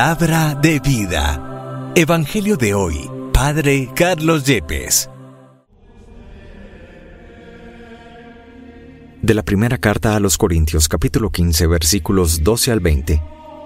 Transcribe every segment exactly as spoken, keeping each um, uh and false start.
Palabra de vida. Evangelio de hoy, Padre Carlos Yepes. De la primera carta a los Corintios, capítulo quince, versículos doce al veinte.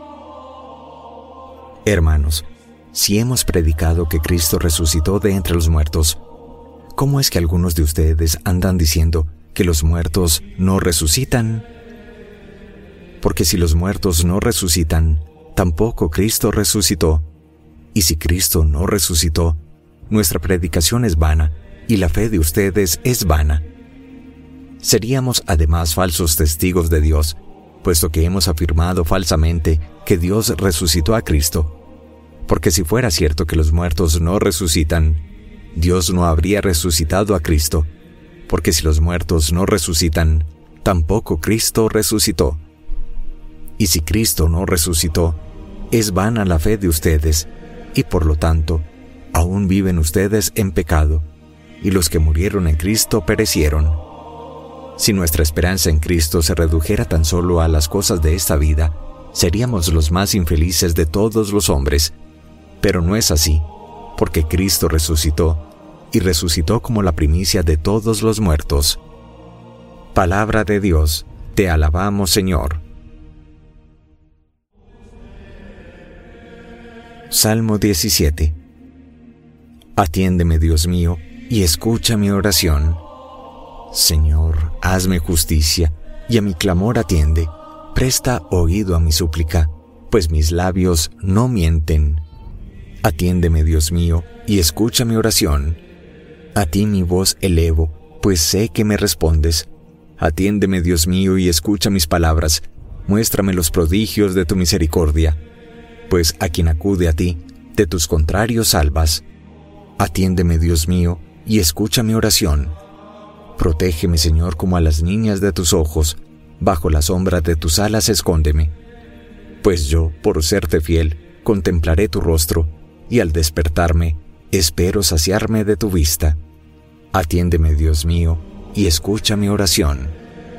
Hermanos, si hemos predicado que Cristo resucitó de entre los muertos, ¿cómo es que algunos de ustedes andan diciendo que los muertos no resucitan? Porque si los muertos no resucitan, tampoco Cristo resucitó. Y si Cristo no resucitó, nuestra predicación es vana, y la fe de ustedes es vana. Seríamos además falsos testigos de Dios, puesto que hemos afirmado falsamente que Dios resucitó a Cristo. Porque si fuera cierto que los muertos no resucitan, Dios no habría resucitado a Cristo. Porque si los muertos no resucitan, tampoco Cristo resucitó. Y si Cristo no resucitó, es vana la fe de ustedes, y por lo tanto, aún viven ustedes en pecado, y los que murieron en Cristo perecieron. Si nuestra esperanza en Cristo se redujera tan solo a las cosas de esta vida, seríamos los más infelices de todos los hombres. Pero no es así, porque Cristo resucitó, y resucitó como la primicia de todos los muertos. Palabra de Dios, te alabamos, Señor. Salmo diecisiete. Atiéndeme, Dios mío, y escucha mi oración. Señor, hazme justicia, y a mi clamor atiende. Presta oído a mi súplica, pues mis labios no mienten. Atiéndeme, Dios mío, y escucha mi oración. A ti mi voz elevo, pues sé que me respondes. Atiéndeme, Dios mío, y escucha mis palabras. Muéstrame los prodigios de tu misericordia. Pues a quien acude a ti, de tus contrarios salvas. Atiéndeme, Dios mío, y escucha mi oración. Protégeme, Señor, como a las niñas de tus ojos, bajo la sombra de tus alas escóndeme. Pues yo, por serte fiel, contemplaré tu rostro, y al despertarme, espero saciarme de tu vista. Atiéndeme, Dios mío, y escucha mi oración.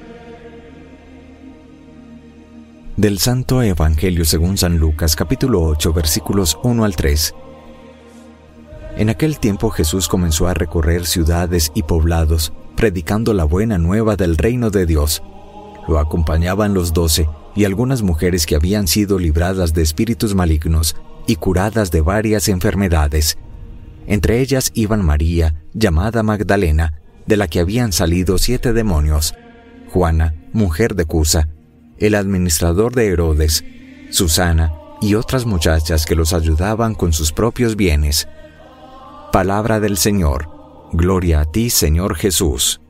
Del Santo Evangelio según San Lucas, capítulo ocho, versículos uno al tres. En aquel tiempo Jesús comenzó a recorrer ciudades y poblados, predicando la buena nueva del reino de Dios. Lo acompañaban los doce y algunas mujeres que habían sido libradas de espíritus malignos y curadas de varias enfermedades. Entre ellas iban María, llamada Magdalena, de la que habían salido siete demonios; Juana, mujer de Cusa, el administrador de Herodes, Susana y otras muchachas que los ayudaban con sus propios bienes. Palabra del Señor. Gloria a ti, Señor Jesús.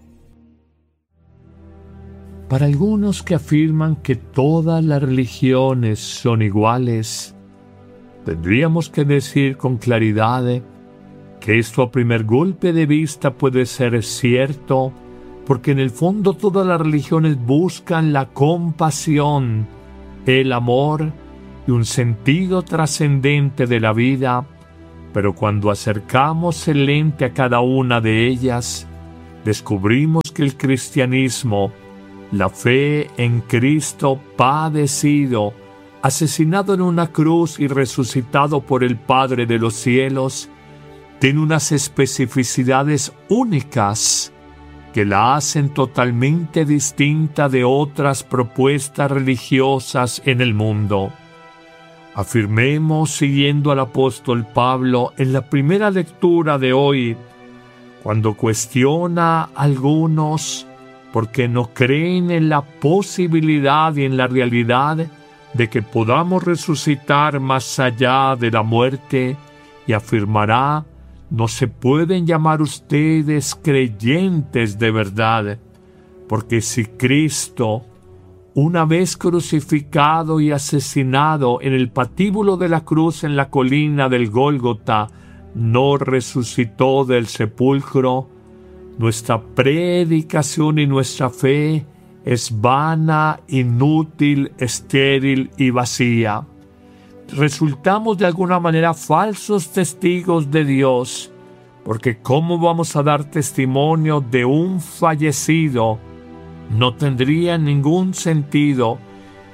Para algunos que afirman que todas las religiones son iguales, tendríamos que decir con claridad que esto a primer golpe de vista puede ser cierto, porque en el fondo todas las religiones buscan la compasión, el amor y un sentido trascendente de la vida, pero cuando acercamos el lente a cada una de ellas, descubrimos que el cristianismo, la fe en Cristo padecido, asesinado en una cruz y resucitado por el Padre de los cielos, tiene unas especificidades únicas que la hacen totalmente distinta de otras propuestas religiosas en el mundo. Afirmemos, siguiendo al apóstol Pablo en la primera lectura de hoy, cuando cuestiona a algunos porque no creen en la posibilidad y en la realidad de que podamos resucitar más allá de la muerte, y afirmará: no se pueden llamar ustedes creyentes de verdad, porque si Cristo, una vez crucificado y asesinado en el patíbulo de la cruz en la colina del Gólgota, no resucitó del sepulcro, nuestra predicación y nuestra fe es vana, inútil, estéril y vacía. Resultamos de alguna manera falsos testigos de Dios, porque ¿cómo vamos a dar testimonio de un fallecido? No tendría ningún sentido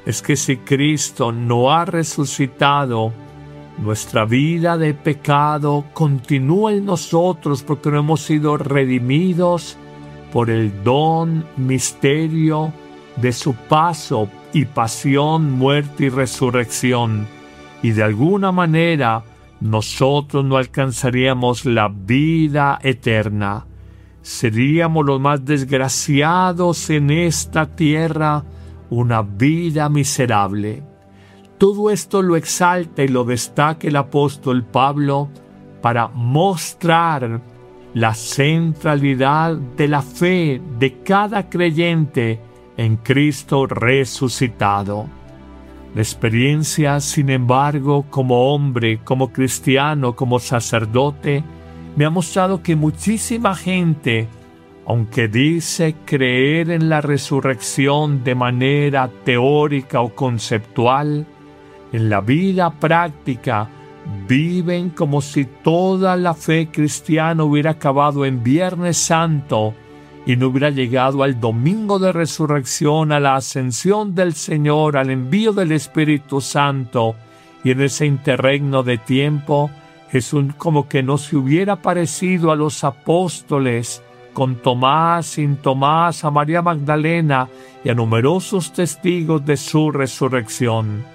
es que si Cristo no ha resucitado, nuestra vida de pecado continúa en nosotros porque no hemos sido redimidos por el don, misterio de su paso y pasión, muerte y resurrección. Y de alguna manera nosotros no alcanzaríamos la vida eterna. Seríamos los más desgraciados en esta tierra, una vida miserable. Todo esto lo exalta y lo destaca el apóstol Pablo para mostrar la centralidad de la fe de cada creyente en Cristo resucitado. La experiencia, sin embargo, como hombre, como cristiano, como sacerdote, me ha mostrado que muchísima gente, aunque dice creer en la resurrección de manera teórica o conceptual, en la vida práctica viven como si toda la fe cristiana hubiera acabado en Viernes Santo y no hubiera llegado al domingo de resurrección, a la ascensión del Señor, al envío del Espíritu Santo. Y en ese interregno de tiempo es un, como que no se hubiera parecido a los apóstoles, con Tomás, sin Tomás, a María Magdalena y a numerosos testigos de su resurrección.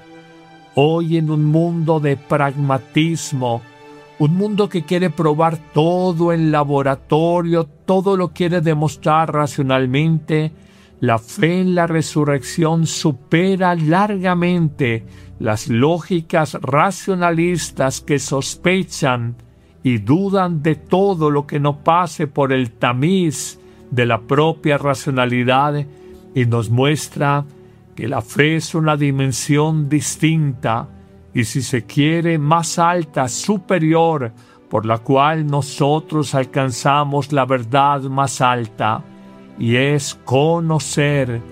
Hoy, en un mundo de pragmatismo, un mundo que quiere probar todo en laboratorio, todo lo quiere demostrar racionalmente, la fe en la resurrección supera largamente las lógicas racionalistas que sospechan y dudan de todo lo que no pase por el tamiz de la propia racionalidad, y nos muestra que la fe es una dimensión distinta y, si se quiere, más alta, superior, por la cual nosotros alcanzamos la verdad más alta, y es conocer,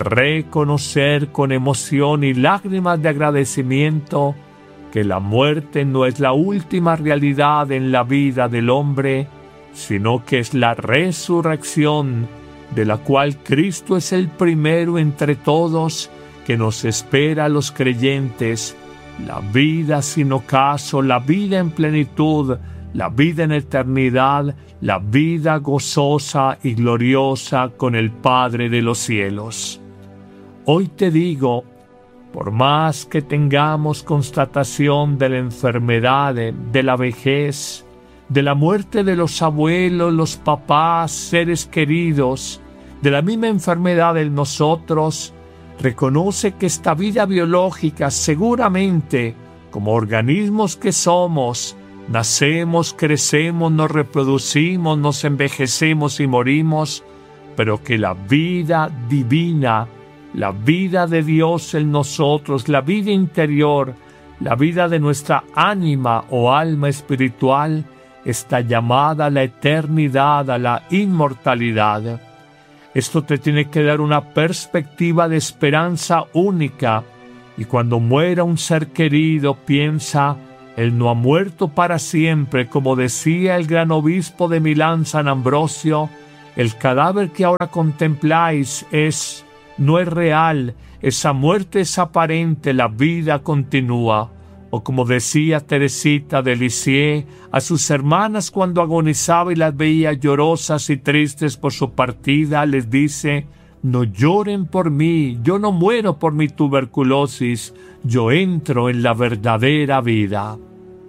reconocer con emoción y lágrimas de agradecimiento que la muerte no es la última realidad en la vida del hombre, sino que es la resurrección, de la cual Cristo es el primero entre todos, que nos espera a los creyentes, la vida sin ocaso, la vida en plenitud, la vida en eternidad, la vida gozosa y gloriosa con el Padre de los cielos. Hoy te digo, por más que tengamos constatación de la enfermedad, de la vejez, de la muerte de los abuelos, los papás, seres queridos, de la misma enfermedad en nosotros, reconoce que esta vida biológica seguramente, como organismos que somos, nacemos, crecemos, nos reproducimos, nos envejecemos y morimos, pero que la vida divina, la vida de Dios en nosotros, la vida interior, la vida de nuestra ánima o alma espiritual, está llamada a la eternidad, a la inmortalidad. Esto te tiene que dar una perspectiva de esperanza única, y cuando muera un ser querido, piensa, él no ha muerto para siempre, como decía el gran obispo de Milán, San Ambrosio, el cadáver que ahora contempláis es, no es real, esa muerte es aparente, la vida continúa. O como decía Teresita de Lisieux a sus hermanas cuando agonizaba y las veía llorosas y tristes por su partida, les dice: no lloren por mí, yo no muero por mi tuberculosis, yo entro en la verdadera vida.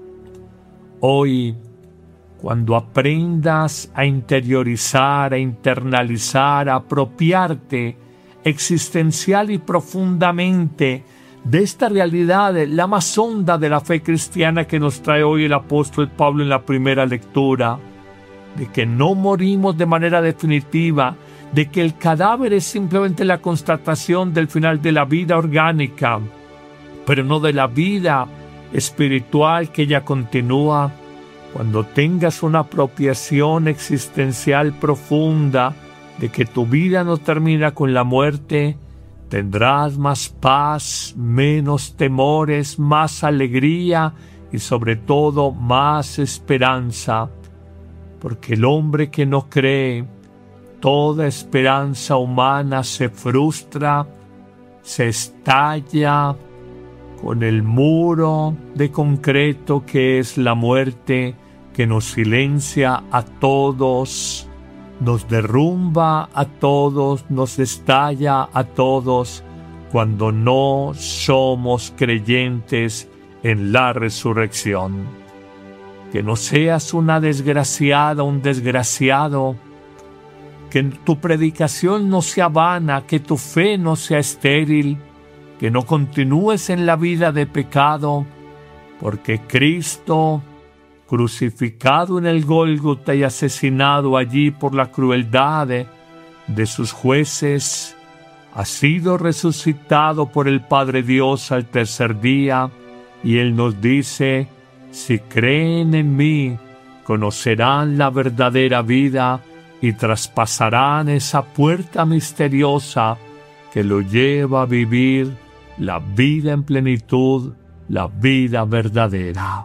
Hoy, cuando aprendas a interiorizar, a internalizar, a apropiarte existencial y profundamente de esta realidad, la más honda de la fe cristiana que nos trae hoy el apóstol Pablo en la primera lectura, de que no morimos de manera definitiva, de que el cadáver es simplemente la constatación del final de la vida orgánica, pero no de la vida espiritual que ya continúa. Cuando tengas una apropiación existencial profunda de que tu vida no termina con la muerte, tendrás más paz, menos temores, más alegría y sobre todo más esperanza, porque el hombre que no cree, toda esperanza humana se frustra se estalla con el muro de concreto que es la muerte, que nos silencia a todos, nos derrumba a todos, nos estalla a todos cuando no somos creyentes en la resurrección. Que no seas una desgraciada, un desgraciado, que tu predicación no sea vana, que tu fe no sea estéril, que no continúes en la vida de pecado, porque Cristo, crucificado en el Gólgota y asesinado allí por la crueldad de, de sus jueces, ha sido resucitado por el Padre Dios al tercer día, y Él nos dice: si creen en mí, conocerán la verdadera vida y traspasarán esa puerta misteriosa que lo lleva a vivir la vida en plenitud, la vida verdadera.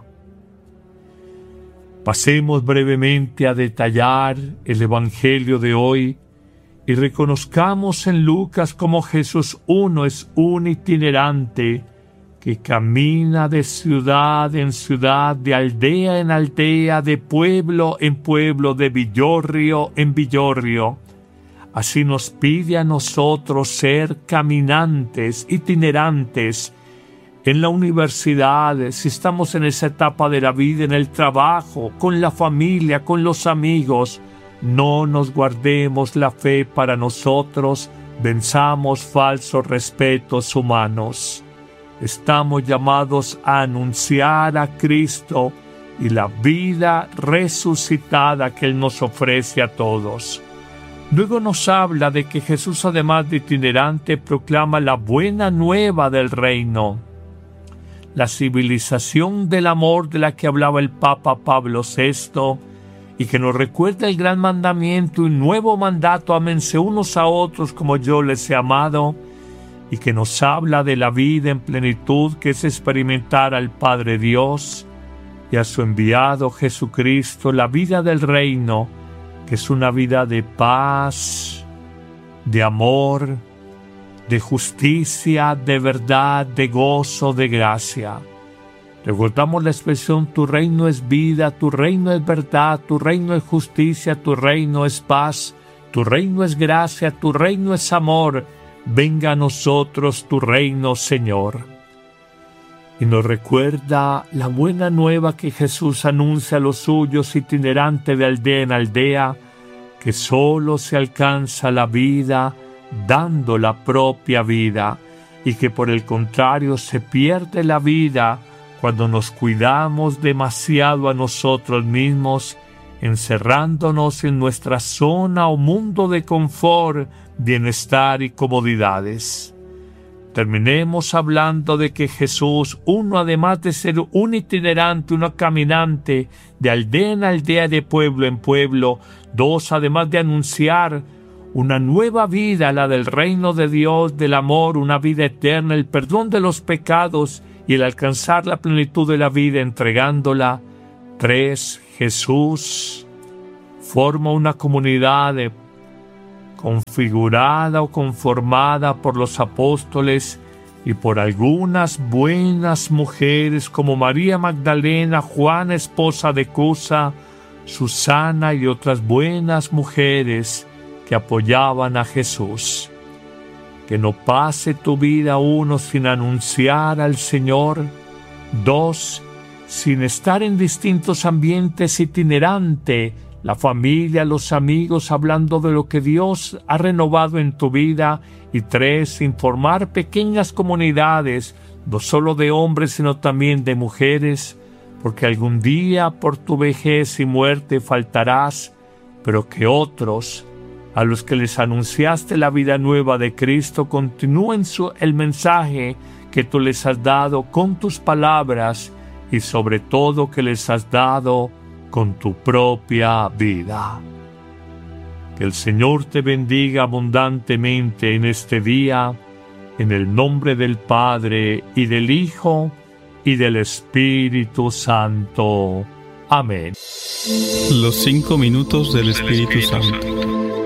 Pasemos brevemente a detallar el Evangelio de hoy y reconozcamos en Lucas cómo Jesús uno es un itinerante que camina de ciudad en ciudad, de aldea en aldea, de pueblo en pueblo, de villorrio en villorrio. Así nos pide a nosotros ser caminantes, itinerantes, en la universidad, si estamos en esa etapa de la vida, en el trabajo, con la familia, con los amigos. No nos guardemos la fe para nosotros, venzamos falsos respetos humanos. Estamos llamados a anunciar a Cristo y la vida resucitada que Él nos ofrece a todos. Luego nos habla de que Jesús, además de itinerante, proclama la buena nueva del reino, la civilización del amor de la que hablaba el Papa Pablo sexto, y que nos recuerda el gran mandamiento y nuevo mandato: ámense unos a otros como yo les he amado, y que nos habla de la vida en plenitud, que es experimentar al Padre Dios y a su enviado Jesucristo, la vida del reino, que es una vida de paz, de amor, de justicia, de verdad, de gozo, de gracia. Recordamos la expresión: tu reino es vida, tu reino es verdad, tu reino es justicia, tu reino es paz, tu reino es gracia, tu reino es amor. Venga a nosotros tu reino, Señor. Y nos recuerda la buena nueva que Jesús anuncia a los suyos, itinerante de aldea en aldea, que solo se alcanza la vida dando la propia vida, y que por el contrario se pierde la vida cuando nos cuidamos demasiado a nosotros mismos, encerrándonos en nuestra zona o mundo de confort, bienestar y comodidades. Terminemos hablando de que Jesús, uno, además de ser un itinerante, un caminante de aldea en aldea, de pueblo en pueblo; dos, además de anunciar una nueva vida, la del reino de Dios, del amor, una vida eterna, el perdón de los pecados y el alcanzar la plenitud de la vida entregándola. Tres, Jesús forma una comunidad de configurada o conformada por los apóstoles y por algunas buenas mujeres como María Magdalena, Juana, esposa de Cusa, Susana y otras buenas mujeres que apoyaban a Jesús. Que no pase tu vida, uno, sin anunciar al Señor; dos, sin estar en distintos ambientes itinerante, la familia, los amigos, hablando de lo que Dios ha renovado en tu vida; y tres, sin formar pequeñas comunidades, no solo de hombres, sino también de mujeres, porque algún día por tu vejez y muerte faltarás, pero que otros, a los que les anunciaste la vida nueva de Cristo, continúen su, el mensaje que tú les has dado con tus palabras, y sobre todo que les has dado con tu propia vida. Que el Señor te bendiga abundantemente en este día, en el nombre del Padre, y del Hijo, y del Espíritu Santo. Amén. Los cinco minutos del Espíritu Santo.